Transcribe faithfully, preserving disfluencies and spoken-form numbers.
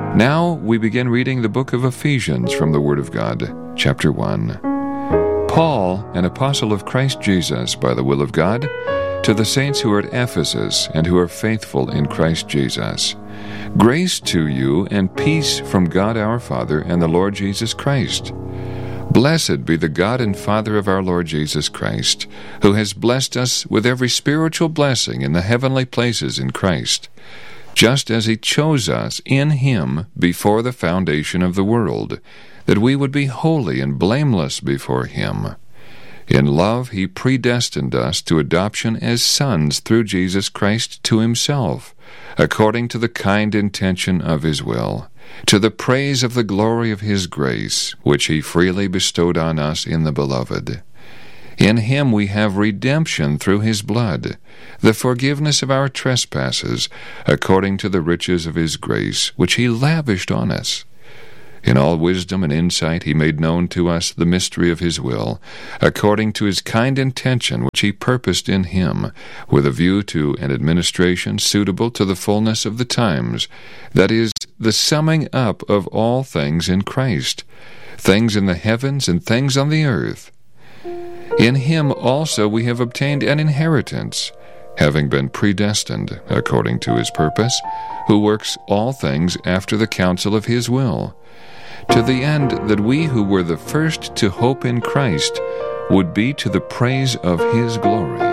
Now we begin reading the book of Ephesians from the Word of God, chapter one. Paul, an apostle of Christ Jesus by the will of God, to the saints who are at Ephesus and who are faithful in Christ Jesus. Grace to you and peace from God our Father and the Lord Jesus Christ. Blessed be the God and Father of our Lord Jesus Christ, who has blessed us with every spiritual blessing in the heavenly places in Christ, just as He chose us in Him before the foundation of the world, that we would be holy and blameless before Him. In love He predestined us to adoption as sons through Jesus Christ to Himself, according to the kind intention of His will, to the praise of the glory of His grace, which He freely bestowed on us in the Beloved. In Him we have redemption through His blood, the forgiveness of our trespasses, according to the riches of His grace, which He lavished on us. In all wisdom and insight He made known to us the mystery of His will, according to His kind intention which He purposed in Him, with a view to an administration suitable to the fullness of the times, that is, the summing up of all things in Christ, things in the heavens and things on the earth. In Him also we have obtained an inheritance, having been predestined, according to His purpose, who works all things after the counsel of His will, to the end that we who were the first to hope in Christ would be to the praise of His glory.